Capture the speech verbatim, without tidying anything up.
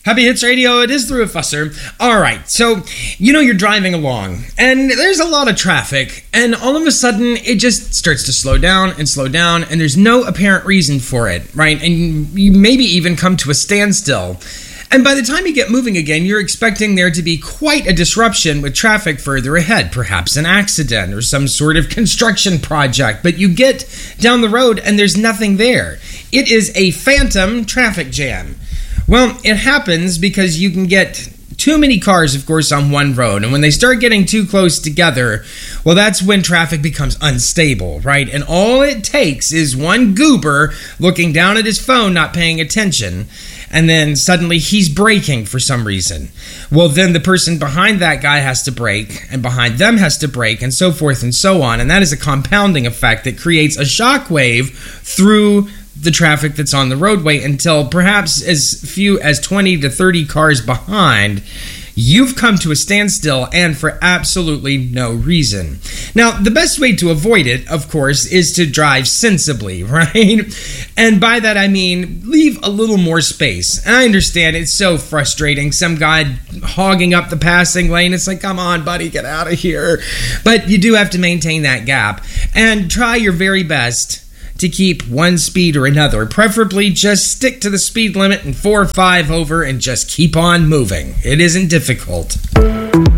Happy Hits Radio, it is the Roofusser. All right, so you know you're driving along, and there's a lot of traffic, and all of a sudden it just starts to slow down and slow down, and there's no apparent reason for it, right? And you maybe even come to a standstill. And by the time you get moving again, you're expecting there to be quite a disruption with traffic further ahead, perhaps an accident or some sort of construction project, but you get down the road and there's nothing there. It is a phantom traffic jam. Well, it happens because you can get too many cars, of course, on one road. And when they start getting too close together, well, that's when traffic becomes unstable, right? And all it takes is one goober looking down at his phone, not paying attention, and then suddenly he's braking for some reason. Well, then the person behind that guy has to brake, and behind them has to brake, and so forth and so on. And that is a compounding effect that creates a shockwave through the traffic that's on the roadway until perhaps as few as twenty to thirty cars behind, you've come to a standstill, and for absolutely no reason. Now, the best way to avoid it, of course, is to drive sensibly, right? And by that I mean leave a little more space. And I understand it's so frustrating. Some guy hogging up the passing lane. It's like, come on, buddy, get out of here. But you do have to maintain that gap. And try your very best to keep one speed or another. Preferably just stick to the speed limit and four or five over and just keep on moving. It isn't difficult.